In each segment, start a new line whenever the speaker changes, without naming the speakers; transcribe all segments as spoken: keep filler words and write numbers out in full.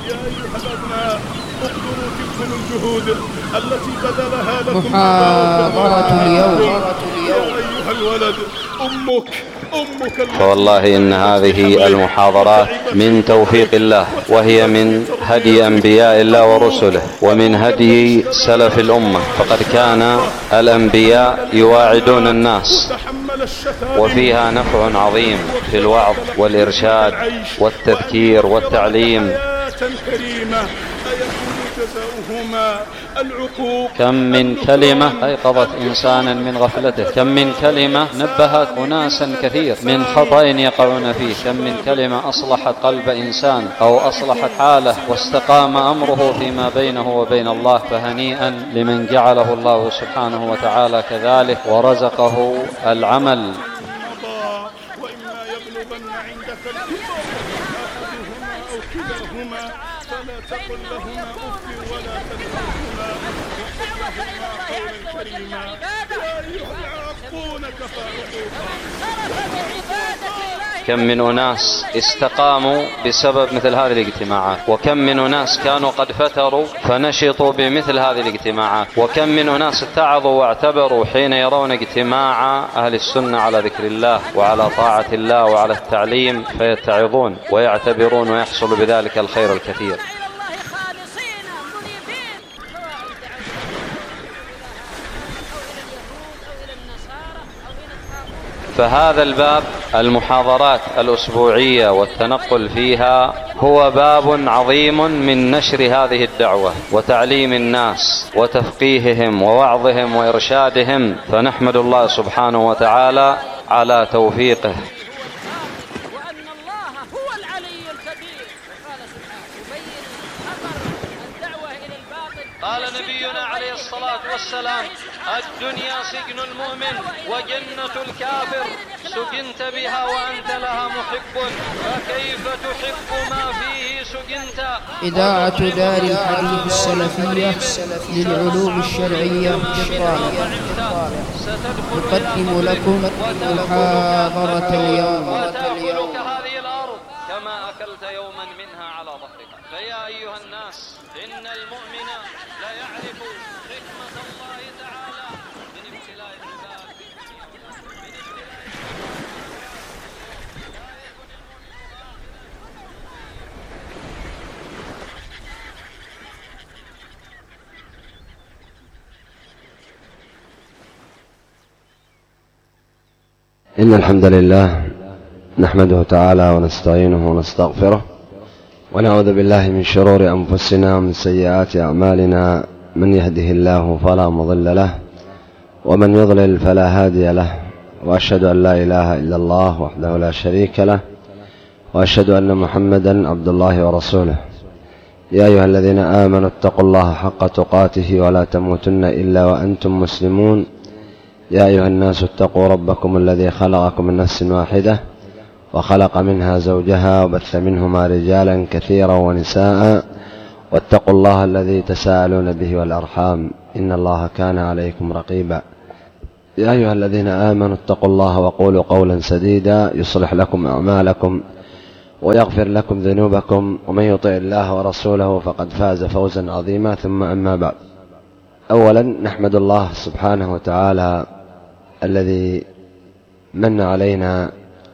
يا أيها الأبناء اقدروا تلكم الجهود التي بذلها لكم
محاضرة اليوم.
يا أيها الولد أمك أمك
فوالله إن هذه المحاضرات من توفيق الله، وهي من هدي أنبياء الله ورسله، ومن هدي سلف الأمة. فقد كان الأنبياء يواعدون الناس، وفيها نفع عظيم في الوعظ والإرشاد والتذكير والتعليم. كم من كلمة أيقظت إنسانا من غفلته، كم من كلمة نبهت أناسا كثير من خطأ يقعون فيه، كم من كلمة أصلحت قلب إنسان أو أصلحت حاله واستقام أمره فيما بينه وبين الله. فهنيئا لمن جعله الله سبحانه وتعالى كذلك ورزقه العمل. كم من أناس استقاموا بسبب مثل هذه الاجتماعات، وكم من أناس كانوا قد فتروا فنشطوا بمثل هذه الاجتماعات، وكم من أناس اتعظوا واعتبروا حين يرون اجتماع أهل السنة على ذكر الله وعلى طاعة الله وعلى التعليم فيتعظون ويعتبرون ويحصل بذلك الخير الكثير. فهذا الباب، المحاضرات الأسبوعية والتنقل فيها، هو باب عظيم من نشر هذه الدعوة وتعليم الناس وتفقيههم ووعظهم وإرشادهم. فنحمد الله سبحانه وتعالى على توفيقه. قال نبينا عليه الصلاة والسلام: الدنيا سجن المؤمن وجنة الكافر، سجنت بها وأنت لها محب، فكيف تحب ما فيه سجنت.
إذاعة دار الحديث السلفية للعلوم الشرعية الطالعة تقدم لكم محاضرة اليوم.
وتأكلك هذه الأرض كما أكلت يوما منها على ظهرك. فيا أيها الناس، إن المؤمن لا يعرف حكمة الله تعالى من ابتلاء العباد.
إن الحمد لله نحمده تعالى ونستعينه ونستغفره، ونعوذ بالله من شرور أنفسنا ومن سيئات أعمالنا. من يهده الله فلا مضل له، ومن يضلل فلا هادي له. وأشهد أن لا إله إلا الله وحده لا شريك له، وأشهد أن محمدا عبد الله ورسوله. يا أيها الذين آمنوا اتقوا الله حق تقاته ولا تموتن إلا وأنتم مسلمون. يا أيها الناس اتقوا ربكم الذي خلقكم من نفس واحدة وخلق منها زوجها وبث منهما رجالا كثيرا ونساء، واتقوا الله الذي تساءلون به والأرحام، إن الله كان عليكم رقيبا. يا أيها الذين آمنوا اتقوا الله وقولوا قولا سديدا يصلح لكم أعمالكم ويغفر لكم ذنوبكم، ومن يطع الله ورسوله فقد فاز فوزا عظيما. ثم أما بعد، أولا نحمد الله سبحانه وتعالى الذي من علينا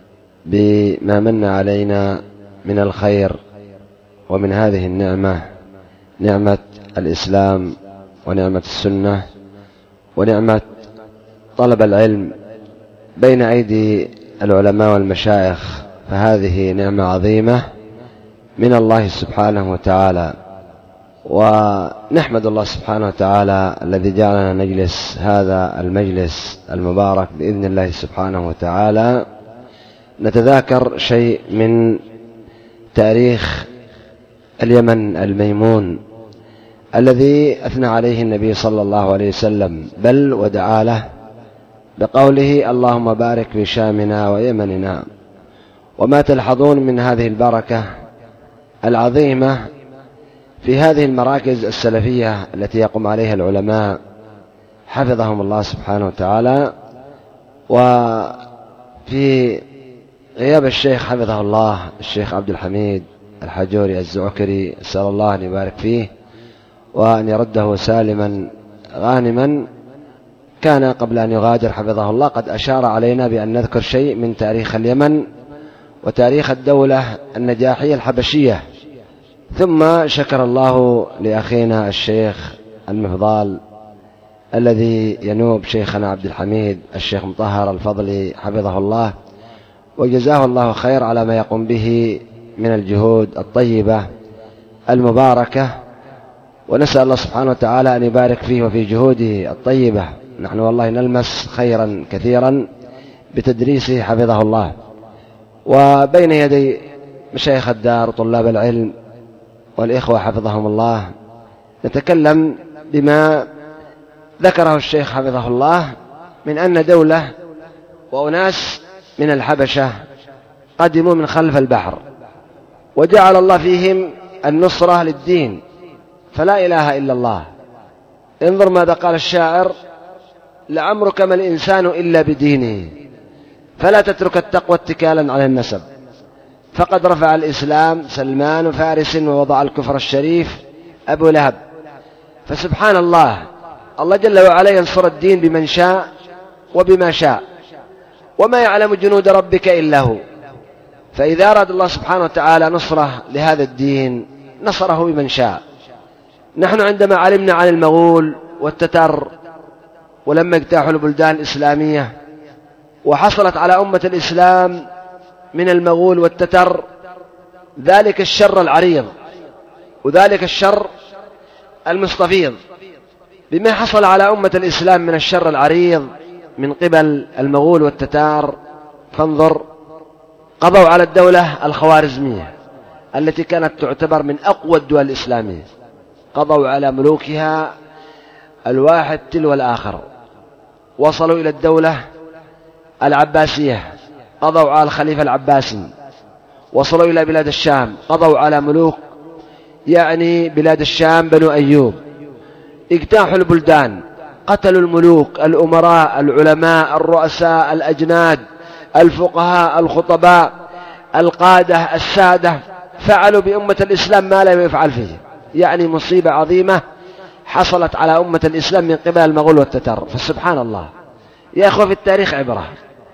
بما من علينا من الخير ومن هذه النعمة، نعمة الإسلام ونعمة السنة ونعمة طلب العلم بين أيدي العلماء والمشايخ. فهذه نعمة عظيمة من الله سبحانه وتعالى، ونحمد الله سبحانه وتعالى الذي جعلنا نجلس هذا المجلس المبارك بإذن الله سبحانه وتعالى نتذاكر شيء من تاريخ اليمن الميمون الذي أثنى عليه النبي صلى الله عليه وسلم، بل ودعا له بقوله: اللهم بارك في شامنا ويمننا. وما تلحظون من هذه البركة العظيمة في هذه المراكز السلفية التي يقوم عليها العلماء حفظهم الله سبحانه وتعالى، وفي غياب الشيخ حفظه الله الشيخ عبد الحميد الحجوري الزعكري، أسأل الله أن يبارك فيه وأن يرده سالما غانما. كان قبل أن يغادر حفظه الله قد أشار علينا بأن نذكر شيء من تاريخ اليمن وتاريخ الدولة النجاحية الحبشية. ثم شكر الله لأخينا الشيخ المفضال الذي ينوب شيخنا عبد الحميد الشيخ مطهر الفضلي حفظه الله، وجزاه الله خير على ما يقوم به من الجهود الطيبة المباركة، ونسأل الله سبحانه وتعالى أن يبارك فيه وفي جهوده الطيبة. نحن والله نلمس خيرا كثيرا بتدريسه حفظه الله. وبين يدي مشايخ الدار وطلاب العلم والإخوة حفظهم الله نتكلم بما ذكره الشيخ حفظه الله من أن دولة وأناس من الحبشة قدموا من خلف البحر وجعل الله فيهم النصرة للدين، فلا إله إلا الله. انظر ماذا قال الشاعر: لعمرك ما الإنسان إلا بدينه، فلا تترك التقوى اتكالا على النسب، فقد رفع الإسلام سلمان فارس ووضع الكفر الشريف أبو لهب. فسبحان الله، الله جل وعلا ينصر الدين بمن شاء وبما شاء، وما يعلم جنود ربك إلا هو. فإذا أراد الله سبحانه وتعالى نصره لهذا الدين نصره بمن شاء. نحن عندما علمنا عن المغول والتتر ولما اجتاحوا البلدان الإسلامية وحصلت على أمة الإسلام من المغول والتتر ذلك الشر العريض وذلك الشر المستفيض، بما حصل على أمة الإسلام من الشر العريض من قبل المغول والتتار، فانظر، قضوا على الدولة الخوارزمية التي كانت تعتبر من أقوى الدول الإسلامية، قضوا على ملوكها الواحد تلو الآخر. وصلوا إلى الدولة العباسية، قضوا على الخليفة العباسي. وصلوا إلى بلاد الشام، قضوا على ملوك يعني بلاد الشام بنو أيوب. اجتاحوا البلدان، قتلوا الملوك، الأمراء، العلماء، الرؤساء، الأجناد، الفقهاء، الخطباء، القادة، السادة، فعلوا بأمة الإسلام ما لا يفعل فيه، يعني مصيبة عظيمة حصلت على أمة الإسلام من قبل المغول والتتر. فسبحان الله يا أخوة، في التاريخ عبرة.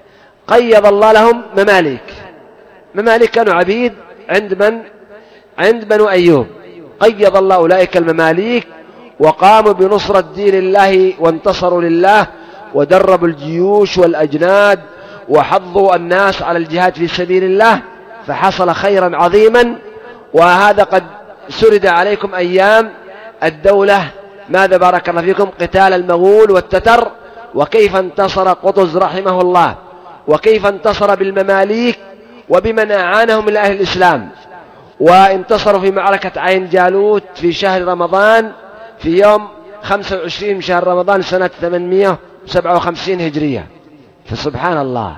قيض الله لهم مماليك، مماليك كانوا عبيد عند من؟ عند بنو أيوب. قيض الله أولئك المماليك وقاموا بنصرة دين الله وانتصروا لله ودربوا الجيوش والأجناد وحضوا الناس على الجهاد في سبيل الله، فحصل خيرا عظيما. وهذا قد سرد عليكم أيام الدولة ماذا بارك الله فيكم قتال المغول والتتر، وكيف انتصر قطز رحمه الله، وكيف انتصر بالمماليك وبمن أعانهم من أهل الإسلام. وانتصروا في معركة عين جالوت في شهر رمضان في يوم خمسة وعشرين من شهر رمضان سنة ثمانمائة وسبعة وخمسين هجرية. فسبحان الله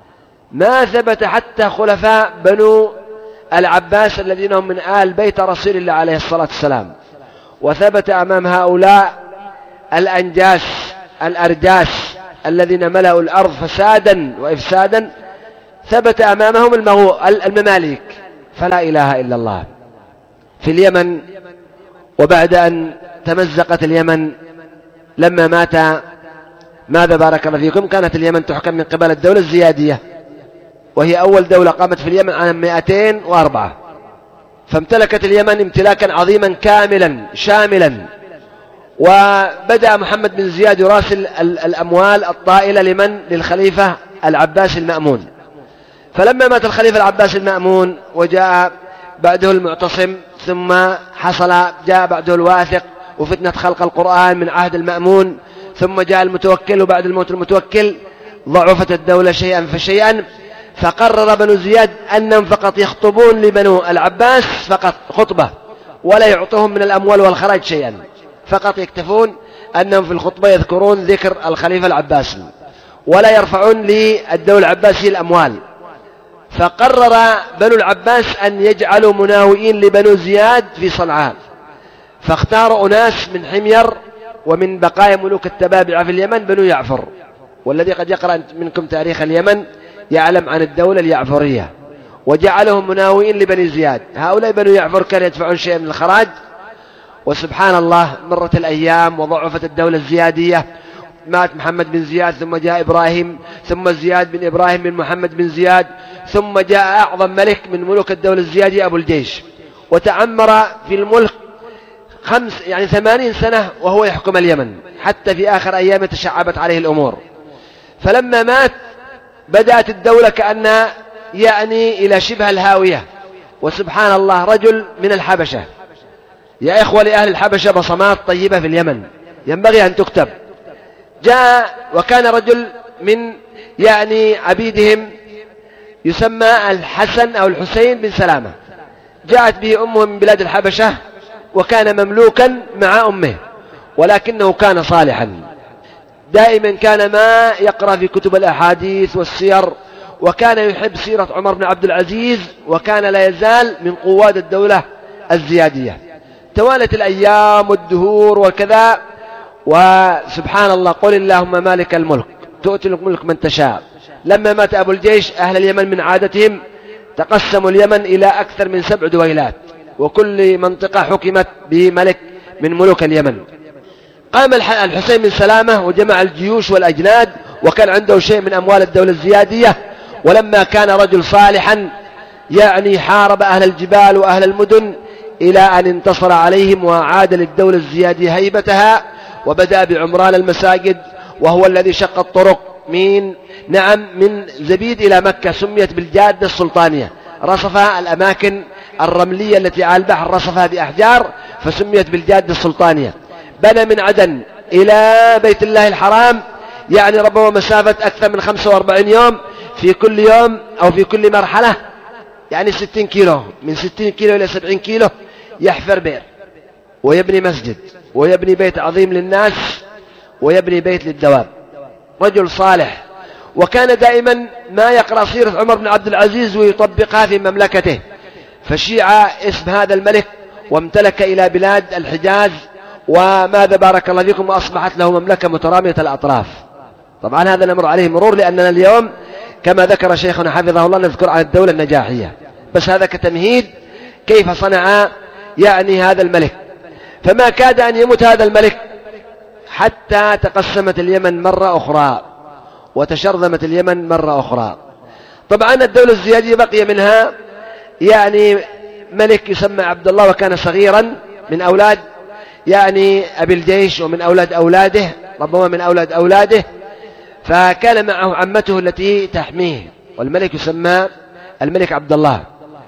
ما ثبت حتى خلفاء بنو العباس الذين هم من آل بيت رسول الله عليه الصلاة والسلام، وثبت أمام هؤلاء الأنجاس الأرجاس الذين ملأوا الأرض فسادا وإفسادا، ثبت أمامهم المماليك. فلا إله إلا الله. في اليمن، وبعد أن تمزقت اليمن لما مات ماذا بارك الله فيكم كانت اليمن تحكم من قبل الدولة الزيادية، وهي أول دولة قامت في اليمن عام مئتين وأربعة، فامتلكت اليمن امتلاكا عظيما كاملا شاملا. وبدأ محمد بن زياد يراسل الأموال الطائلة لمن؟ للخليفة العباس المأمون. فلما مات الخليفة العباس المأمون وجاء بعده المعتصم، ثم حصل جاء بعده الواثق وفتنة خلق القرآن من عهد المأمون، ثم جاء المتوكل، وبعد الموت المتوكل ضعفت الدولة شيئا فشيئا. فقرر بنو زياد أنهم فقط يخطبون لبنو العباس فقط خطبة، ولا يعطوهم من الأموال والخراج شيئا، فقط يكتفون أنهم في الخطبة يذكرون ذكر الخليفة العباسي ولا يرفعون للدولة العباسية الأموال. فقرر بنو العباس أن يجعلوا مناوئين لبنو زياد في صنعاء، فاختاروا أناس من حمير ومن بقايا ملوك التبابعة في اليمن بنو يعفر، والذي قد يقرأ منكم تاريخ اليمن يعلم عن الدولة اليعفرية.
وجعلهم مناوئين لبني زياد. هؤلاء بنو يعفر كانوا يدفعون شيء من الخراج، وسبحان الله مرت الأيام وضعفت الدولة الزيادية. مات محمد بن زياد، ثم جاء إبراهيم، ثم زياد بن إبراهيم بن محمد بن زياد، ثم جاء أعظم ملك من ملوك الدولة الزيادية أبو الجيش، وتعمر في الملك خمس يعني ثمانين سنة وهو يحكم اليمن، حتى في آخر أيام تشعبت عليه الأمور. فلما مات بدأت الدولة كأنها يعني إلى شبه الهاوية. وسبحان الله رجل من الحبشة، يا إخوة لأهل الحبشة بصمات طيبة في اليمن ينبغي أن تكتب. جاء وكان رجل من يعني عبيدهم يسمى الحسن أو الحسين بن سلامة، جاءت به أمه من بلاد الحبشة، وكان مملوكا مع أمه، ولكنه كان صالحا، دائما كان ما يقرأ في كتب الأحاديث والسير، وكان يحب سيرة عمر بن عبد العزيز، وكان لا يزال من قواد الدولة الزيادية. توالت الأيام والدهور وكذا، وسبحان الله قل اللهم مالك الملك تؤتي الملك من تشاء. لما مات أبو الجيش أهل اليمن من عادتهم تقسموا اليمن إلى أكثر من سبع دويلات، وكل منطقة حكمت بملك من ملوك اليمن. قام الحسين بن سلامة وجمع الجيوش والأجناد، وكان عنده شيء من أموال الدولة الزيادية، ولما كان رجل صالحا يعني حارب أهل الجبال وأهل المدن إلى أن انتصر عليهم وعاد للدولة الزيادية هيبتها، وبدأ بعمران المساجد، وهو الذي شق الطرق من نعم من زبيد إلى مكة، سميت بالجادة السلطانية، رصفها الأماكن الرملية التي على البحر رصفها بأحجار فسميت بالجادة السلطانية. بنى من عدن إلى بيت الله الحرام يعني ربما مسافة أكثر من خمسة وأربعين يوم، في كل يوم أو في كل مرحلة يعني ستين كيلو، من ستين كيلو إلى سبعين كيلو يحفر بئر ويبني مسجد ويبني بيت عظيم للناس ويبني بيت للدواب. رجل صالح، وكان دائما ما يقرأ سيرة عمر بن عبد العزيز ويطبقها في مملكته، فشيع اسم هذا الملك وامتلك إلى بلاد الحجاز، وماذا بارك الله فيكم، وأصبحت له مملكة مترامية الأطراف. طبعا هذا نمر عليه مرور، لأننا اليوم كما ذكر شيخنا حفظه الله نذكر عن الدولة النجاحية، بس هذا كتمهيد كيف صنع يعني هذا الملك. فما كاد أن يموت هذا الملك حتى تقسمت اليمن مرة أخرى وتشرذمت اليمن مرة أخرى. طبعا الدولة الزيادية بقي منها يعني ملك يسمى عبد الله، وكان صغيرا من أولاد يعني أبي الجيش ومن أولاد أولاده، ربما من أولاد أولاده، فكان معه عمته التي تحميه، والملك يسمى الملك عبد الله.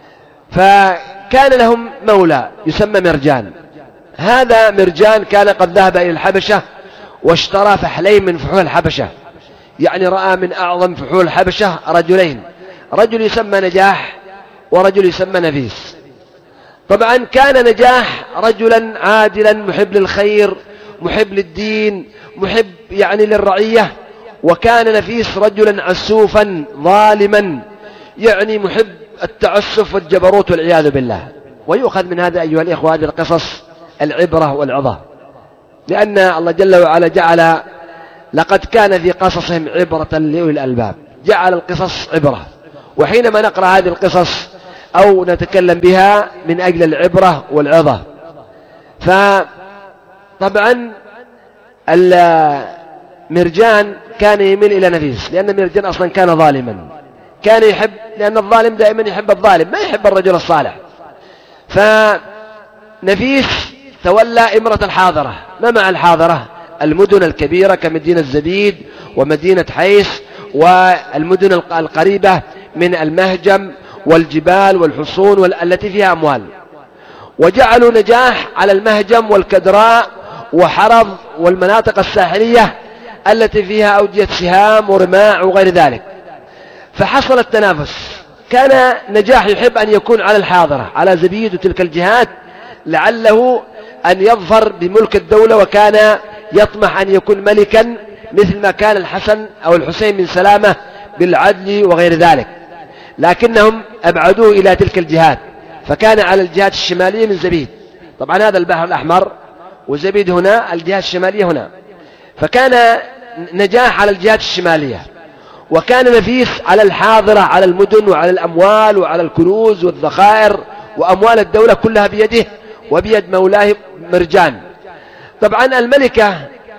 فكان لهم مولى يسمى مرجان. هذا مرجان كان قد ذهب إلى الحبشة واشترى فحلين من فحول الحبشة، يعني رأى من أعظم فحول الحبشة رجلين، رجل يسمى نجاح ورجل يسمى نفيس. طبعا كان نجاح رجلا عادلا محب للخير محب للدين محب يعني للرعية، وكان نفيس رجلا عسوفا ظالما يعني محب التعسف والجبروت والعياذ بالله. ويؤخذ من هذا أيها الإخوة هذه القصص العبرة والعظة، لأن الله جل وعلا جعل لقد كان في قصصهم عبرة لأولي الألباب، جعل القصص عبرة، وحينما نقرأ هذه القصص أو نتكلم بها من أجل العبرة والعظة. فطبعا المرجان كان يميل إلى نفيس، لأن مرجان أصلا كان ظالما، كان يحب، لأن الظالم دائما يحب الظالم ما يحب الرجل الصالح. فنفيس تولى إمرة الحاضرة. ما مع الحاضرة؟ المدن الكبيرة كمدينة زبيد ومدينة حيس والمدن القريبة من المهجم والجبال والحصون التي فيها أموال. وجعلوا نجاح على المهجم والكدراء وحرض والمناطق الساحلية التي فيها أودية سهام ورماع وغير ذلك. فحصل التنافس، كان نجاح يحب أن يكون على الحاضرة على زبيد وتلك الجهات لعله أن يظفر بملك الدولة، وكان يطمح أن يكون ملكا مثل ما كان الحسن أو الحسين بن سلامة بالعدل وغير ذلك، لكنهم أبعدوه إلى تلك الجهات، فكان على الجهات الشمالية من زبيد. طبعا هذا البحر الأحمر وزبيد هنا، الجهات الشمالية هنا، فكان نجاح على الجهات الشمالية. وكان نفيس على الحاضرة على المدن وعلى الأموال وعلى الكنوز والذخائر وأموال الدولة كلها بيده وبيد مولاه مرجان. طبعا الملكة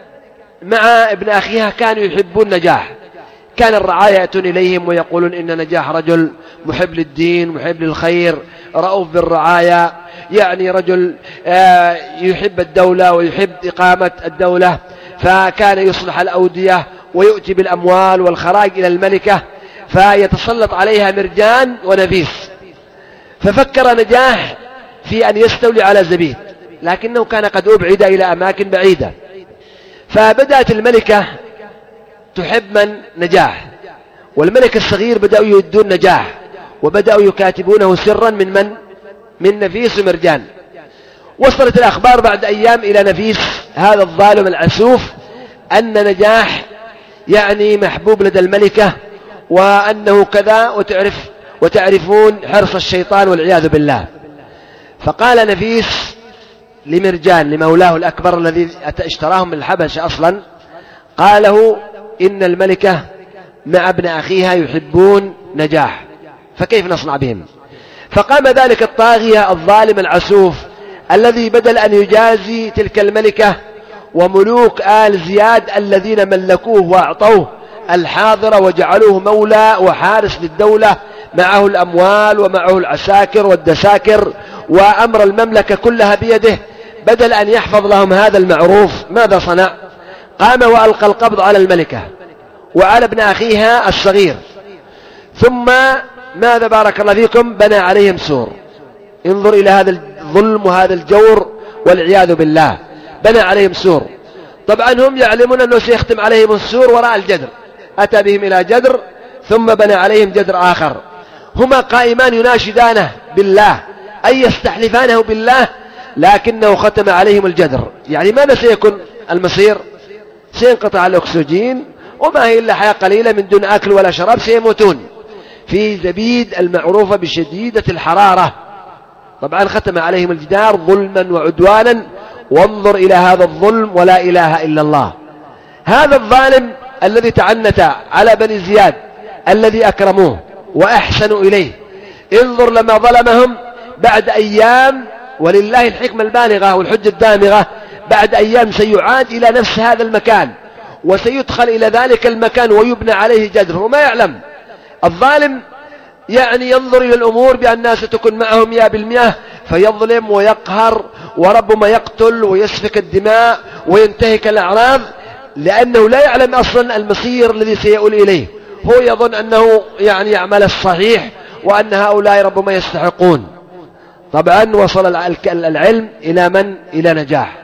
مع ابن أخيها كانوا يحبون نجاح، كان الرعايا يأتون إليهم ويقولون إن نجاح رجل محب للدين محب للخير رؤوف بالرعايا، يعني رجل يحب الدولة ويحب إقامة الدولة، فكان يصلح الأودية ويؤتي بالأموال والخراج إلى الملكة، فيتسلط عليها مرجان ونفيس. ففكر نجاح في أن يستولي على زبيد، لكنه كان قد أبعد إلى أماكن بعيدة. فبدأت الملكة تحب من نجاح، والملك الصغير بدأوا يودون نجاح وبدأوا يكاتبونه سرا من من من نفيس ومرجان. وصلت الأخبار بعد أيام إلى نفيس هذا الظالم العسوف أن نجاح يعني محبوب لدى الملكة وأنه كذا، وتعرف وتعرفون حرص الشيطان والعياذ بالله. فقال نفيس لمرجان لمولاه الأكبر الذي اشتراهم من الحبشة أصلا، قال له إن الملكة مع ابن أخيها يحبون نجاح، فكيف نصنع بهم؟ فقام ذلك الطاغية الظالم العسوف الذي بدل أن يجازي تلك الملكة وملوك آل زياد الذين ملكوه وأعطوه الحاضرة وجعلوه مولى وحارس للدولة معه الأموال ومعه العساكر والدساكر وأمر المملكة كلها بيده، بدل أن يحفظ لهم هذا المعروف ماذا صنع؟ قام وألقى القبض على الملكة وعلى ابن أخيها الصغير، ثم ماذا بارك الله فيكم؟ بنى عليهم سور. انظر إلى هذا الظلم وهذا الجور والعياذ بالله، بنى عليهم سور. طبعا هم يعلمون أنه سيختم عليهم السور وراء الجدر، أتى بهم إلى جدر ثم بنى عليهم جدر آخر، هما قائمان يناشدانه بالله أي يستحلفانه بالله، لكنه ختم عليهم الجدر. يعني ماذا سيكون المصير؟ سينقطع الأكسجين وما هي إلا حياة قليلة من دون أكل ولا شراب، سيموتون في زبيد المعروفة بشديدة الحرارة. طبعا ختم عليهم الجدار ظلما وعدوانا، وانظر إلى هذا الظلم ولا إله إلا الله. هذا الظالم الذي تعنت على بني زياد الذي أكرموه وأحسنوا إليه، انظر لما ظلمهم بعد أيام، ولله الحكمة البالغة والحجة الدامغة، بعد أيام سيعاد إلى نفس هذا المكان وسيدخل إلى ذلك المكان ويبنى عليه جدر وما يعلم. الظالم يعني ينظر إلى الأمور بأنها ستكون معه مئة بالمئة، فيظلم ويقهر وربما يقتل ويسفك الدماء وينتهك الأعراض، لأنه لا يعلم أصلا المصير الذي سيؤول إليه. هو يظن أنه يعني يعمل الصحيح وأن هؤلاء ربما يستحقون. طبعا وصل العلم إلى من؟ إلى نجاح،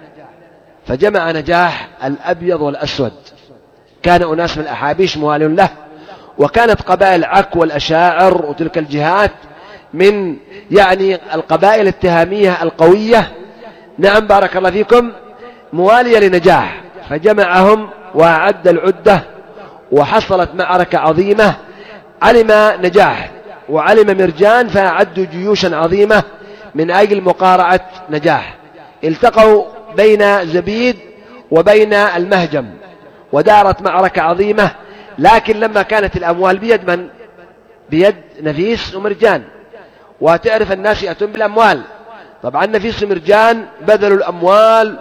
فجمع نجاح الأبيض والأسود، كان أناس من الأحابيش موالون له، وكانت قبائل عك والأشاعر وتلك الجهات من يعني القبائل التهامية القوية، نعم بارك الله فيكم، موالية لنجاح، فجمعهم وأعد العدة وحصلت معركة عظيمة. علم نجاح وعلم مرجان فأعدوا جيوشا عظيمة من أجل مقارعة نجاح. التقوا بين زبيد وبين المهجم ودارت معركة عظيمة، لكن لما كانت الأموال بيد من؟ بيد نفيس ومرجان، وتعرف الناس يأتون بالأموال. طبعا نفيس ومرجان بذلوا الأموال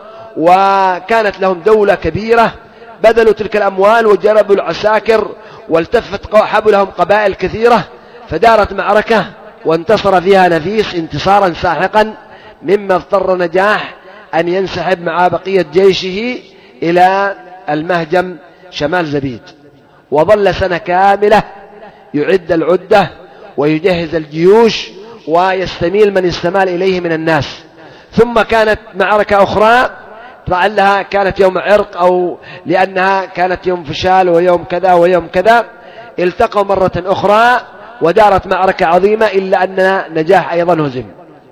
وكانت لهم دولة كبيرة، بذلوا تلك الأموال وجربوا العساكر والتفت حولهم قبائل كثيرة، فدارت معركة وانتصر فيها نفيس انتصارا ساحقا، مما اضطر نجاح أن ينسحب مع بقية جيشه إلى المهجم شمال زبيد، وظل سنة كاملة يعد العدة ويجهز الجيوش ويستميل من يستمال إليه من الناس. ثم كانت معركة أخرى لعلها كانت يوم عرق أو لأنها كانت يوم فشال ويوم كذا ويوم كذا، التقوا مرة أخرى ودارت معركة عظيمة، إلا أن نجاح أيضا هزم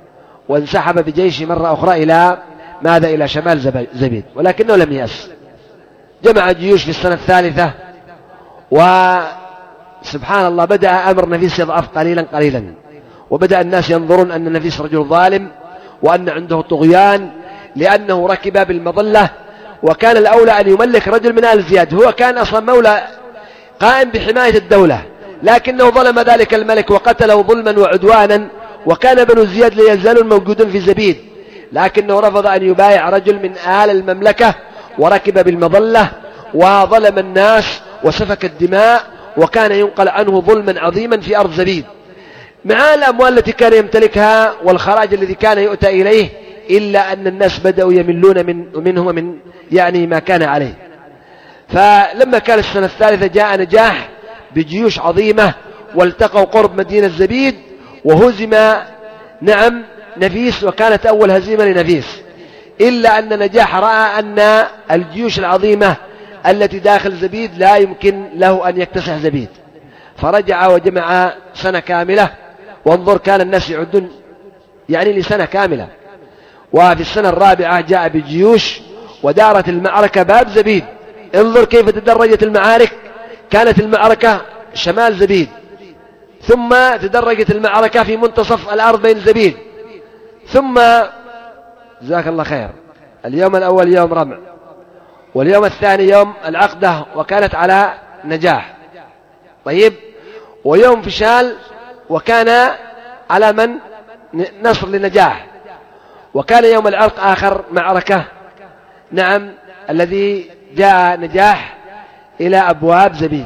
وانسحب بجيشه مرة أخرى إلى ماذا؟ إلى شمال زبيد، ولكنه لم يأس، جمع جيوش في السنة الثالثة، وسبحان الله بدأ أمر نفيس يضعف قليلا قليلا، وبدأ الناس ينظرون أن نفيس رجل ظالم وأن عنده طغيان لأنه ركب بالمظلة، وكان الأولى أن يملك رجل من آل زياد، هو كان أصلا مولى قائم بحماية الدولة، لكنه ظلم ذلك الملك وقتله ظلما وعدوانا، وكان بنو زياد لا يزالون موجودون في زبيد، لكنه رفض أن يبايع رجل من آل المملكة وركب بالمظلة وظلم الناس وسفك الدماء، وكان ينقل عنه ظلما عظيما في أرض زبيد مع الأموال التي كان يمتلكها والخراج الذي كان يؤتى إليه، إلا أن الناس بدأوا يملون من منه من يعني ما كان عليه. فلما كان السنة الثالثة جاء نجاح بجيوش عظيمة والتقوا قرب مدينة زبيد، وهزم نعم نفيس، وكانت أول هزيمة لنفيس، إلا أن نجاح رأى أن الجيوش العظيمة التي داخل زبيد لا يمكن له أن يكتسح زبيد، فرجع وجمع سنة كاملة. وانظر كان الناس يعدون يعني لسنة كاملة، وفي السنة الرابعة جاء بجيوش ودارت المعركة باب زبيد. انظر كيف تدرجت المعارك، كانت المعركة شمال زبيد، ثم تدرجت المعركة في منتصف الأرض بين زبيد، ثم جزاك الله خير اليوم الأول يوم رمع، واليوم الثاني يوم العقدة وكانت على نجاح، طيب، ويوم فشال وكان على من نصر لنجاح، وكان يوم العرق آخر معركة نعم الذي جاء نجاح إلى أبواب زبيد،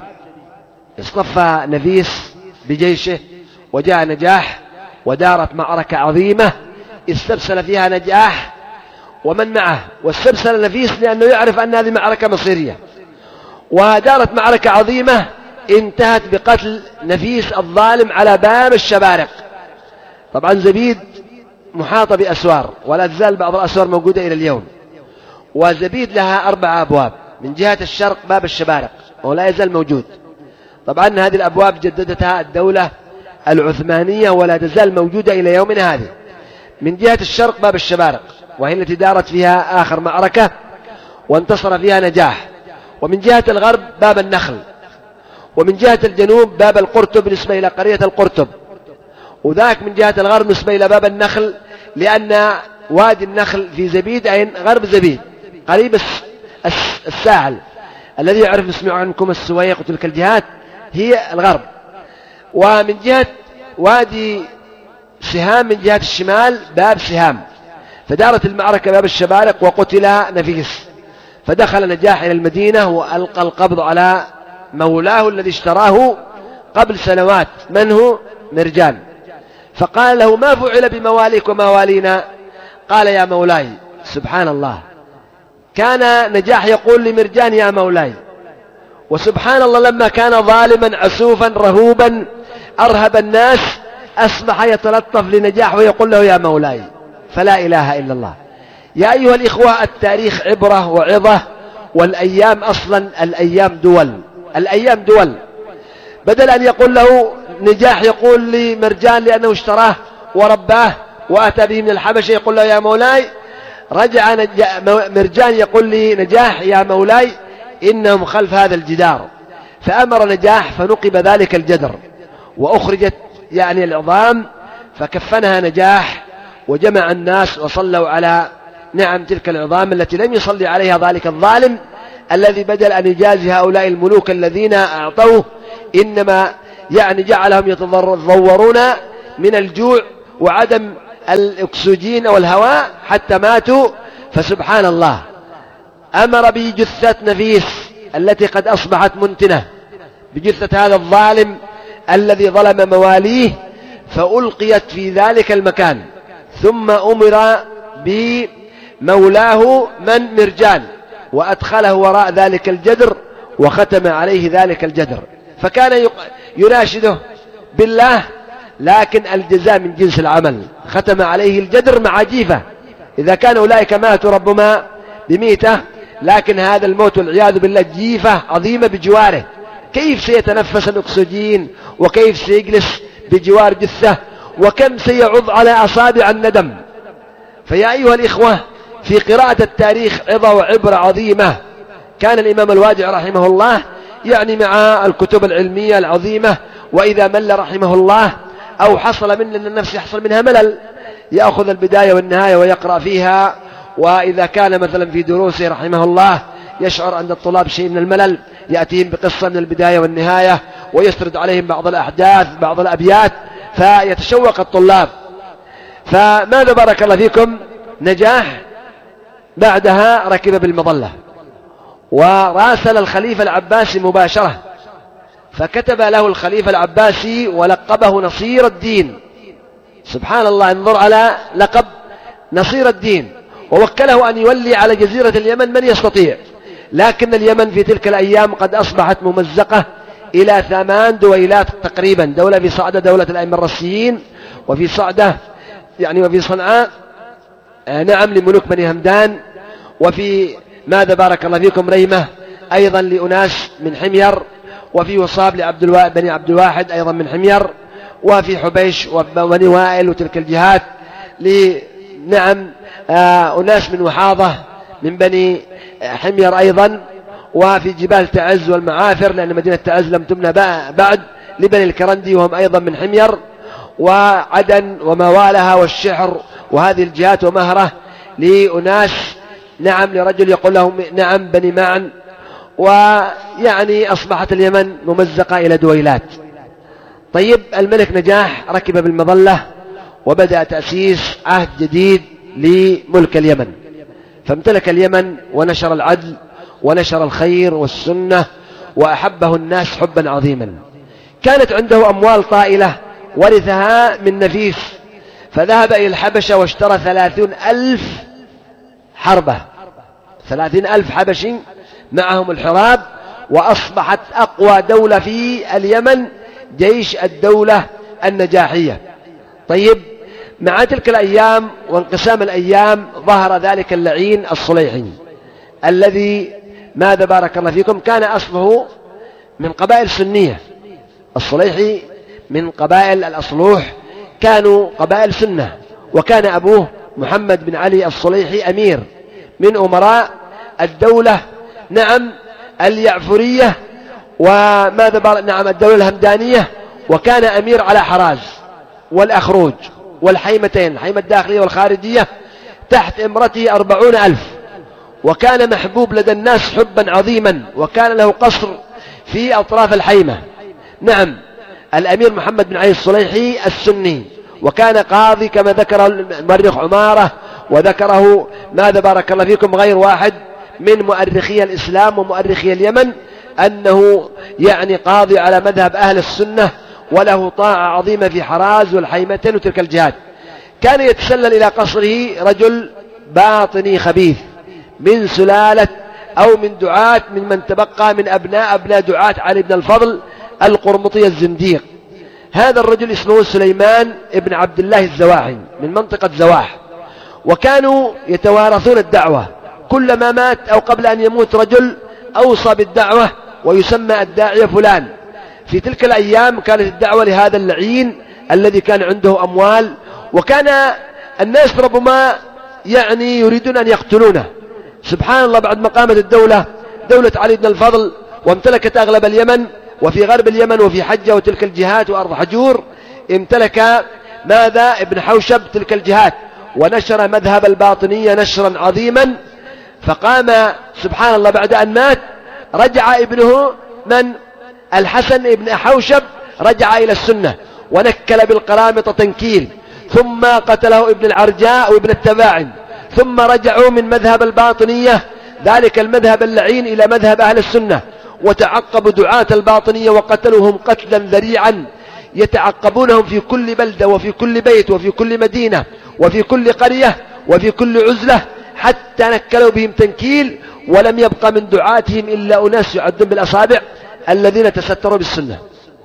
اصطفى نفيس بجيشه وجاء نجاح، ودارت معركة عظيمة استبسل فيها نجاح ومن معه، واستبسل نفيس لأنه يعرف أن هذه معركة مصيرية، ودارت معركة عظيمة انتهت بقتل نفيس الظالم على باب الشبارق. طبعا زبيد محاطة بأسوار، ولا تزال بعض الأسوار موجودة إلى اليوم، وزبيد لها أربع أبواب، من جهة الشرق باب الشبارق ولا يزال موجود. طبعا هذه الأبواب جددتها الدولة العثمانية ولا تزال موجودة إلى يومنا هذه. من جهة الشرق باب الشبارق، وهي التي دارت فيها آخر معركة وانتصر فيها نجاح، ومن جهة الغرب باب النخل، ومن جهة الجنوب باب القرطب نسبة إلى قرية القرطب، وذاك من جهة الغرب نسبة إلى باب النخل، لأن وادي النخل في زبيد أي غرب زبيد قريب الساحل الذي يعرف نسمع عنكم السويق وتلك الجهات هي الغرب. ومن جهة وادي سهام من جهة الشمال باب سهام. فدارت المعركة باب الشبارق وقتل نفيس، فدخل نجاح إلى المدينة وألقى القبض على مولاه الذي اشتراه قبل سنوات، من هو؟ مرجان. فقال له: ما فعل بمواليك وموالينا؟ قال: يا مولاي، سبحان الله، كان نجاح يقول لمرجان: يا مولاي، وسبحان الله لما كان ظالما عسوفا رهوبا أرهب الناس أصبح يتلطف لنجاح ويقول له: يا مولاي. فلا إله إلا الله. يا أيها الإخوة، التاريخ عبرة وعظة، والأيام أصلا الأيام دول، الأيام دول. بدل أن يقول له نجاح يقول لمرجان لأنه اشتراه ورباه وأتى به من الحبشة يقول له: يا مولاي، رجع مرجان يقول لنجاح: يا مولاي، إنهم خلف هذا الجدار. فأمر نجاح فنقب ذلك الجدر وأخرجت يعني العظام، فكفنها نجاح وجمع الناس وصلوا على نعم تلك العظام التي لم يصلي عليها ذلك الظالم الذي بدل أن يجازي هؤلاء الملوك الذين أعطوه، إنما يعني جعلهم يتضورون من الجوع وعدم الأكسجين والهواء حتى ماتوا. فسبحان الله، أمر بجثة نفيس التي قد أصبحت منتنة، بجثة هذا الظالم الذي ظلم مواليه، فألقيت في ذلك المكان. ثم أمر بمولاه من مرجان وأدخله وراء ذلك الجدر وختم عليه ذلك الجدر، فكان يناشده بالله، لكن الجزاء من جنس العمل. ختم عليه الجدر مع جيفة، إذا كان أولئك ماتوا ربما بميتة، لكن هذا الموت والعياذ بالله جيفة عظيمة بجواره. كيف سيتنفس الأكسجين، وكيف سيجلس بجوار جثة، وكم سيعض على أصابع الندم. فيا أيها الإخوة، في قراءة التاريخ عظة وعبرة عظيمة. كان الإمام الوادع رحمه الله يعني مع الكتب العلمية العظيمة، وإذا مل رحمه الله أو حصل من النفس يحصل منها ملل، يأخذ البداية والنهاية ويقرأ فيها. وإذا كان مثلا في دروسه رحمه الله يشعر عند الطلاب شيء من الملل يأتيهم بقصة من البداية والنهاية ويسرد عليهم بعض الأحداث بعض الأبيات فيتشوق الطلاب. فماذا بارك الله فيكم نجاح بعدها ركب بالمظلة وراسل الخليفة العباسي مباشرة، فكتب له الخليفة العباسي ولقبه نصير الدين. سبحان الله، انظر على لقب نصير الدين، ووكله أن يولي على جزيرة اليمن من يستطيع. لكن اليمن في تلك الأيام قد أصبحت ممزقة إلى ثمان دويلات تقريبا، دولة في صعدة دولة الأئمة الرسيين، وفي صعدة يعني وفي صنعاء نعم لملوك بني همدان، وفي ماذا بارك الله فيكم ريمة أيضا لأناس من حمير، وفي وصاب لعبد الوا... بني عبد الواحد أيضا من حمير، وفي حبيش وبني وائل وتلك الجهات لنعم آه أناس من وحاضة من بني حمير أيضا، وفي جبال تعز والمعافر لأن مدينة تعز لم تبنى بعد لبني الكرندي وهم أيضا من حمير، وعدن وما والها والشحر وهذه الجهات ومهرة لأناس نعم لرجل يقول لهم نعم بني معن. ويعني أصبحت اليمن ممزقة إلى دويلات. طيب الملك نجاح ركب بالمظلة وبدأ تأسيس عهد جديد لملك اليمن، فامتلك اليمن ونشر العدل ونشر الخير والسنة وأحبه الناس حبا عظيما. كانت عنده أموال طائلة ورثها من نفيس، فذهب إلى الحبشة واشترى ثلاثين ألف حربة، ثلاثين ألف حبشي معهم الحراب، وأصبحت أقوى دولة في اليمن جيش الدولة النجاحية. طيب مع تلك الأيام وانقسام الأيام ظهر ذلك اللعين الصليحي الذي ماذا بارك الله فيكم كان أصله من قبائل سنية. الصليحي من قبائل الأصلوح كانوا قبائل سنة، وكان أبوه محمد بن علي الصليحي أمير من أمراء الدولة نعم اليعفرية وماذا بارك نعم الدولة الهمدانية، وكان أمير على حراز والأخروج والحيمتين الحيمة الداخلية والخارجية، تحت إمرته أربعون ألف، وكان محبوب لدى الناس حبا عظيما، وكان له قصر في أطراف الحيمة. نعم الأمير محمد بن علي الصليحي السني، وكان قاضي كما ذكره المؤرخ عمارة، وذكره ماذا بارك الله فيكم غير واحد من مؤرخي الإسلام ومؤرخي اليمن، أنه يعني قاضي على مذهب أهل السنة وله طاعة عظيمة في حراز والحيمتين وتلك الجهات. كان يتسلل إلى قصره رجل باطني خبيث من سلالة أو من دعاة من من تبقى من أبناء أبناء دعاة علي بن الفضل القرمطي الزنديق. هذا الرجل اسمه سليمان ابن عبد الله الزواحي من منطقة زواح، وكانوا يتوارثون الدعوة، كلما مات أو قبل أن يموت رجل أوصى بالدعوة ويسمى الداعية فلان. في تلك الأيام كانت الدعوة لهذا اللعين الذي كان عنده أموال، وكان الناس ربما يعني يريدون أن يقتلونه. سبحان الله، بعد ما قامت الدولة دولة علي بن الفضل وامتلكت أغلب اليمن وفي غرب اليمن وفي حجة وتلك الجهات وأرض حجور، امتلك ماذا ابن حوشب تلك الجهات ونشر مذهب الباطنية نشرا عظيما. فقام سبحان الله بعد أن مات رجع ابنه من الحسن ابن حوشب رجع إلى السنة ونكل بالقرامطة تنكيل، ثم قتله ابن العرجاء وابن التباعن، ثم رجعوا من مذهب الباطنية ذلك المذهب اللعين إلى مذهب أهل السنة، وتعقبوا دعاة الباطنية وقتلوهم قتلا ذريعا يتعقبونهم في كل بلدة وفي كل بيت وفي كل مدينة وفي كل قرية وفي كل عزلة، حتى نكلوا بهم تنكيل، ولم يبقى من دعاتهم إلا أناس يعدون بالأصابع الذين تستروا بالسنة.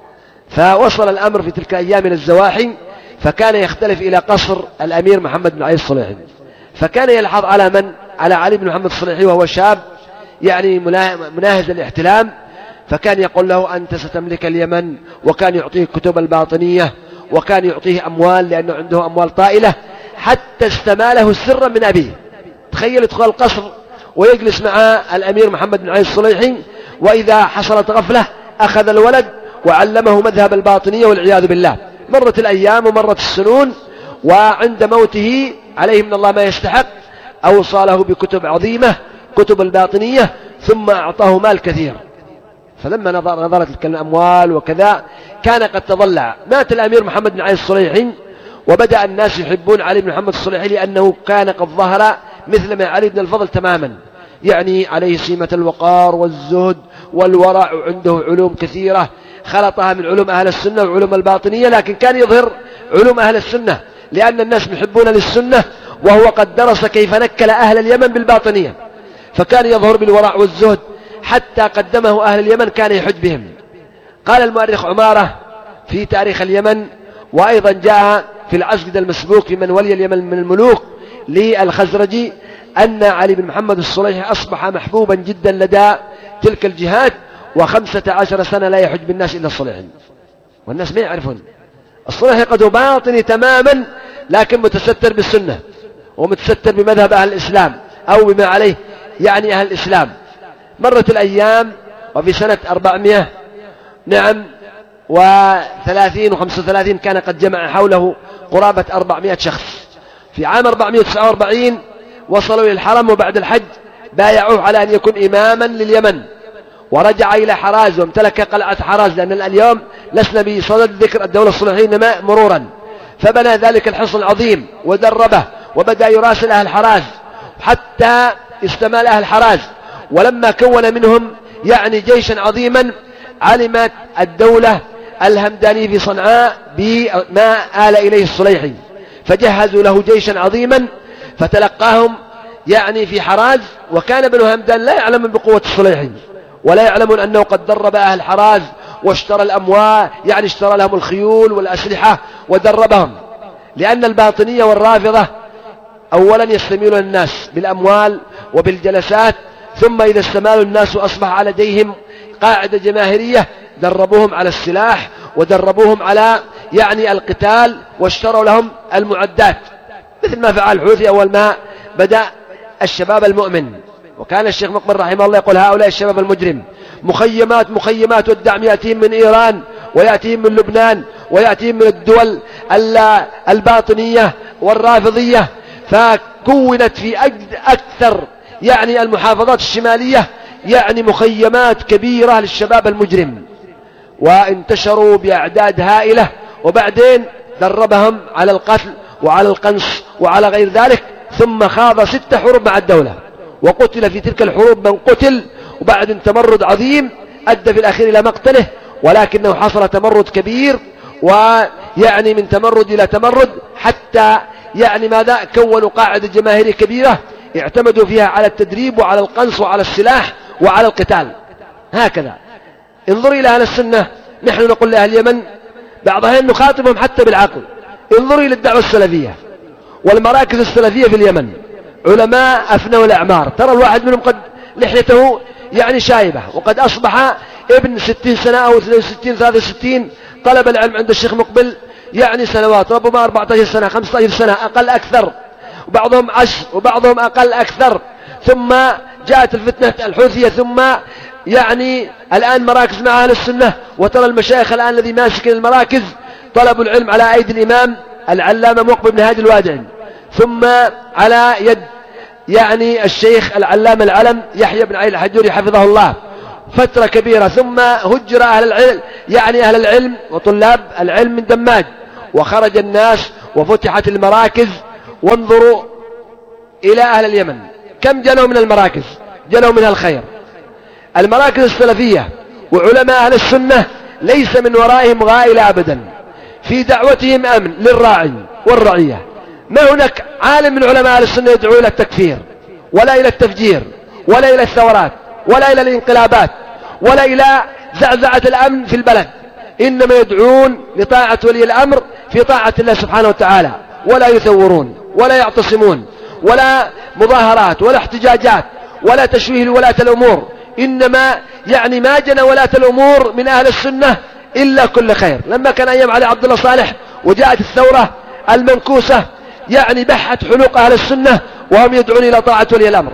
فوصل الأمر في تلك أيام من الزواحي، فكان يختلف إلى قصر الأمير محمد بن علي الصليحي، فكان يلحظ على من؟ على علي بن محمد الصليحي وهو شاب يعني مناهز الاحتلام، فكان يقول له أنت ستملك اليمن، وكان يعطيه كتب الباطنية وكان يعطيه أموال لأنه عنده أموال طائلة، حتى استماله سرا من أبيه. تخيل يدخل القصر ويجلس مع الأمير محمد بن علي الصليحي، وإذا حصلت غفلة أخذ الولد وعلمه مذهب الباطنية والعياذ بالله. مرت الأيام ومرت السنون، وعند موته عليه من الله ما يستحق أوصى له بكتب عظيمة كتب الباطنية، ثم أعطاه مال كثير. فلما نظر نظرت تلك الأموال وكذا كان قد تضلع. مات الأمير محمد بن علي الصليحي، وبدأ الناس يحبون علي بن محمد الصليحي لأنه كان قد ظهر مثل ما علي بن الفضل تماما، يعني عليه سمة الوقار والزهد والورع، وعنده علوم كثيرة خلطها من علوم أهل السنة وعلوم الباطنية، لكن كان يظهر علوم أهل السنة لأن الناس يحبون للسنة، وهو قد درس كيف نكل أهل اليمن بالباطنية، فكان يظهر بالورع والزهد حتى قدمه أهل اليمن كان يحج بهم. قال المؤرخ عمارة في تاريخ اليمن، وأيضا جاء في العسقد المسبوق في من ولي اليمن من الملوك للخزرجي، أن علي بن محمد الصليحي أصبح محبوبا جدا لدى تلك الجهات، وخمسة عشر سنة لا يحج بالناس إلا الصليحي، والناس ما يعرفون. الصليحي قد باطني تماما، لكن متستر بالسنة ومتستر بمذهب أهل الإسلام أو بما عليه يعني أهل الإسلام. مرت الأيام، وفي سنة أربعمائة نعم وثلاثين وخمسة وثلاثين كان قد جمع حوله قرابة أربعمائة شخص. في عام أربعمائة وتسعة وأربعين وصلوا إلى الحرم، وبعد الحج بايعوه على أن يكون إماما لليمن، ورجع إلى حراز وامتلك قلعة حراز، لأن اليوم لسنا بصدد ذكر الدولة الصليحية إنما مرورا. فبنى ذلك الحصن العظيم ودربه، وبدأ يراسل أهل حراز حتى استمال أهل حراز. ولما كون منهم يعني جيشا عظيما، علمت الدولة الهمداني في صنعاء بما آل إليه الصليحي، فجهزوا له جيشا عظيما فتلقاهم يعني في حراز. وكان بنو همدان لا يعلمون بقوة الصليحي، ولا يعلمون أنه قد درب أهل حراز واشترى الأموال، يعني اشترى لهم الخيول والأسلحة ودربهم، لأن الباطنية والرافضة أولا يستميلون الناس بالأموال وبالجلسات، ثم إذا استمالوا الناس وأصبح لديهم قاعدة جماهيرية دربوهم على السلاح ودربوهم على يعني القتال، واشتروا لهم المعدات، مثل ما فعل الحوثي أول ما بدأ الشباب المؤمن. وكان الشيخ مقبل رحمه الله يقول هؤلاء الشباب المجرم مخيمات مخيمات، والدعم يأتيهم من إيران ويأتيهم من لبنان ويأتيهم من الدول الباطنية والرافضية، فكونت في أكثر يعني المحافظات الشمالية يعني مخيمات كبيرة للشباب المجرم، وانتشروا بأعداد هائلة. وبعدين دربهم على القتل وعلى القنص وعلى غير ذلك، ثم خاض ست حروب مع الدولة، وقتل في تلك الحروب من قتل، وبعد تمرد عظيم أدى في الأخير إلى مقتله، ولكنه حصل تمرد كبير، ويعني من تمرد إلى تمرد، حتى يعني ماذا كونوا قاعدة جماهيرية كبيرة اعتمدوا فيها على التدريب وعلى القنص وعلى السلاح وعلى القتال. هكذا انظر إلى أهل السنة، نحن نقول لأهل اليمن بعض الأحيان نخاطبهم حتى بالعقل، انظروا إلى الدعوة السلفية والمراكز السلفية في اليمن، علماء أفنوا الأعمار، ترى الواحد منهم قد لحيته يعني شايبة، وقد أصبح ابن ستين سنة أو اثنين وستين ثلاثة وستين، طلب العلم عند الشيخ مقبل يعني سنوات، ربما أربعة عشر سنة خمسة عشر سنة أقل أكثر، وبعضهم عشر وبعضهم أقل أكثر. ثم جاءت الفتنة الحوثية، ثم يعني الآن مراكز مع أهل السنة، وترى المشايخ الآن الذي ماسك المراكز طلبوا العلم على أيدي الإمام العلامة مقبل بن هادي الوادعي، ثم على يد يعني الشيخ العلامة العلم يحيى بن علي الحجوري حفظه الله فترة كبيرة، ثم هجر أهل العلم يعني أهل العلم وطلاب العلم من دماج، وخرج الناس وفتحت المراكز. وانظروا إلى أهل اليمن كم جنوا من المراكز، جنوا منها الخير. المراكز السلفية وعلماء أهل السنة ليس من ورائهم غائلة أبدا، في دعوتهم أمن للراعي والرعية. ما هناك عالم من علماء أهل السنة يدعو إلى التكفير ولا إلى التفجير ولا إلى الثورات ولا إلى الانقلابات ولا إلى زعزعة الأمن في البلد، إنما يدعون لطاعة ولي الأمر في طاعة الله سبحانه وتعالى، ولا يثورون ولا يعتصمون ولا مظاهرات ولا احتجاجات ولا تشويه لولاة الأمور، إنما يعني ما جنى ولاة الأمور من أهل السنة إلا كل خير. لما كان أيام علي عبد الله صالح وجاءت الثورة المنكوسة يعني بحت حلوق أهل السنة وهم يدعون إلى طاعة ولي الأمر،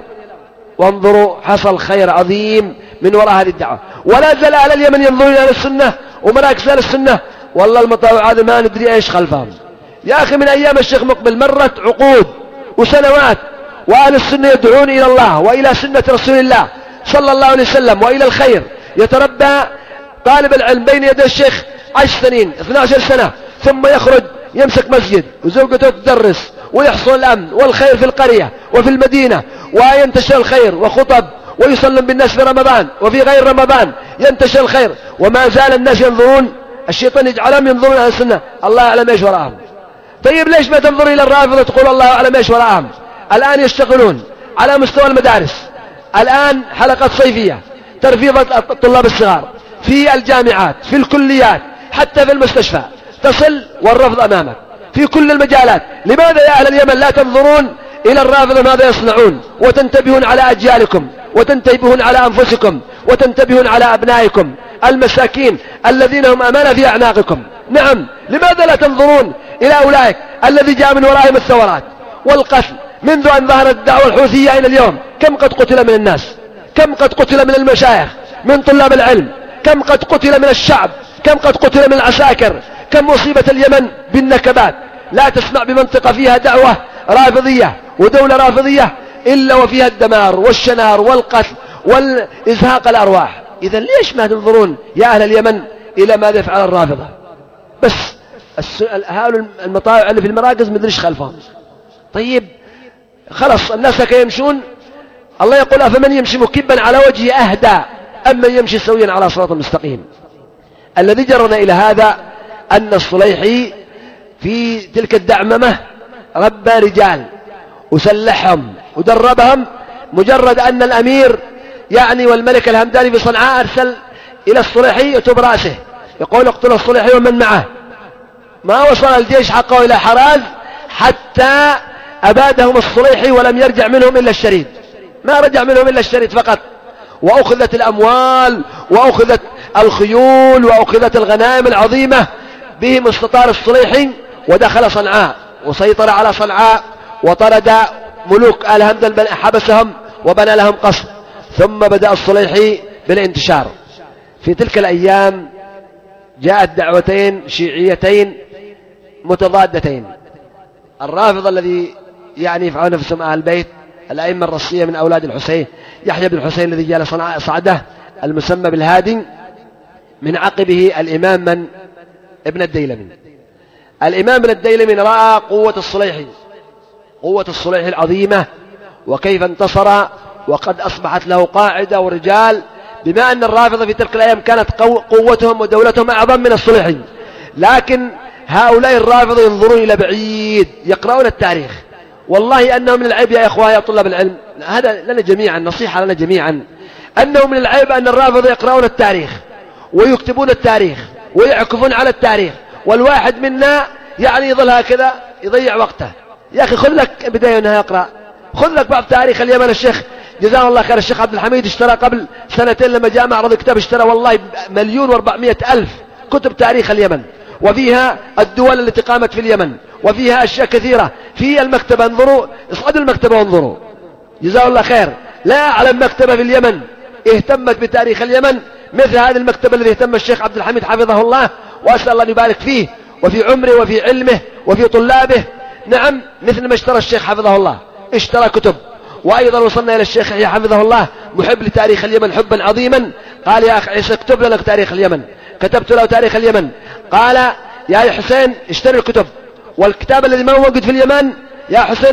وانظروا حصل خير عظيم من وراء هذه الدعوة. ولا زال أهل اليمن ينظرون إلى السنة ومراكز أهل السنة، والله المطاوع هذا ما ندري إيش خلفهم. يا أخي من أيام الشيخ مقبل مرت عقود وسنوات وأهل السنة يدعون إلى الله وإلى سنة رسول الله، صلى الله عليه وسلم وإلى الخير يتربى طالب العلم بين يدي الشيخ عشر سنين اثنتي عشرة سنة، ثم يخرج يمسك مسجد وزوجته تدرس ويحصل الأمن والخير في القرية وفي المدينة، وينتشر الخير وخطب ويسلم بالناس في رمضان وفي غير رمضان ينتشر الخير، وما زال الناس ينظرون، الشيطان يجعلهم ينظرون على السنة، الله أعلم ايش وراءهم. طيب ليش ما تنظر إلى الرافضة تقول الله أعلم ايش وراءهم؟ الآن يشتغلون على مستوى المدارس، الآن حلقات صيفية ترفيض الطلاب الصغار في الجامعات في الكليات حتى في المستشفى، تصل والرفض أمامك في كل المجالات. لماذا يا أهل اليمن لا تنظرون إلى الرافضة ماذا يصنعون وتنتبهون على أجيالكم وتنتبهون على أنفسكم وتنتبهون على أبنائكم المساكين الذين هم أمانة في أعناقكم؟ نعم، لماذا لا تنظرون إلى أولئك الذي جاء من ورائهم الثورات والقتل منذ أن ظهرت الدعوة الحوثية إلى اليوم؟ كم قد قتل من الناس؟ كم قد قتل من المشايخ من طلاب العلم؟ كم قد قتل من الشعب؟ كم قد قتل من العساكر؟ كم أصيبت اليمن بالنكبات؟ لا تسمع بمنطقة فيها دعوة رافضية ودولة رافضية إلا وفيها الدمار والشنار والقتل والإزهاق الأرواح. إذا ليش ما تنظرون يا أهل اليمن إلى ماذا يفعل الرافضة؟ بس هؤلاء المطاوع اللي في المراكز مدريش خلفهم. طيب خلص الناس كي يمشون، الله يقول أفمن يمشي مكبا على وجهه أهدى أم من يمشي سويا على صراط مستقيم. الذي جرنا إلى هذا أن الصليحي في تلك الدعممة ربى رجال وسلحهم ودربهم، مجرد أن الأمير يعني والملك الهمداني في صنعاء أرسل إلى الصليحي يتوب رأسه يقول اقتل الصليحي ومن معه، ما وصل الجيش حقه إلى حراز حتى أبادهم الصليحي ولم يرجع منهم إلا الشريد، ما رجع منهم إلا الشريد فقط، وأخذت الأموال وأخذت الخيول وأخذت الغنائم العظيمة. بهم استطار الصليحي ودخل صنعاء وسيطر على صنعاء وطرد ملوك آل همدان، حبسهم وبنى لهم قصر، ثم بدأ الصليحي بالانتشار. في تلك الأيام جاءت دعوتين شيعيتين متضادتين، الرافضة الذي يعني يفعلون نفسهم أهل البيت، الأئمة الرصية من أولاد الحسين، يحيى بن الحسين الذي جاء لصنعاء صعده المسمى بالهادي، من عقبه الإمام من ابن الديلمي. الإمام ابن الديلمي رأى قوة الصليحي، قوة الصليحي العظيمة وكيف انتصر، وقد أصبحت له قاعدة ورجال، بما أن الرافضة في تلك الأيام كانت قوتهم ودولتهم أعظم من الصليحي، لكن هؤلاء الرافضة ينظرون إلى بعيد، يقرؤون التاريخ. والله أنه من العيب يا إخوة يا طلاب العلم، هذا لنا جميعا، نصيحة لنا جميعا، أنه من العيب أن الرافضة يقرؤون التاريخ ويكتبون التاريخ ويعكفون على التاريخ، والواحد منا يعني يظل هكذا يضيع وقته. يا أخي خذ لك بداية ونهاية اقرأ، خذ لك بعض تاريخ اليمن. الشيخ جزاه الله خير الشيخ عبد الحميد اشترى قبل سنتين لما جاء معرض الكتاب، اشترى والله مليون واربعمائة ألف كتب تاريخ اليمن، وفيها الدول التي قامت في اليمن، وفيها أشياء كثيرة في المكتبة. انظروا، اصعدوا المكتبة وانظروا، جزاه الله خير. لا أعلم مكتبة في اليمن اهتمت بتاريخ اليمن مثل هذه المكتبة الذي اهتم الشيخ عبد الحميد حفظه الله، وأسأل الله أن يبارك فيه وفي عمره وفي علمه وفي طلابه. نعم، مثل ما اشترى الشيخ حفظه الله اشترى كتب. وأيضا وصلنا إلى الشيخ يحيى حفظه الله محب لتاريخ اليمن حبا عظيما، قال يا أخي عيسى اكتب لنا تاريخ اليمن، كتبت له تاريخ اليمن، قال يا حسين اشتري الكتب، والكتاب الذي ما هو موجود في اليمن يا حسين